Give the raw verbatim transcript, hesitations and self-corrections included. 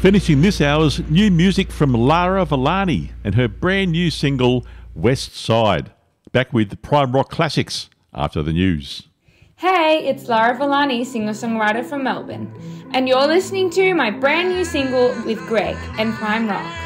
Finishing this hour's new music from Lara Villani and her brand new single, West Side. Back with Prime Rock Classics after the news. Hey, it's Lara Villani, singer-songwriter from Melbourne, and you're listening to my brand new single with Greg and Prime Rock.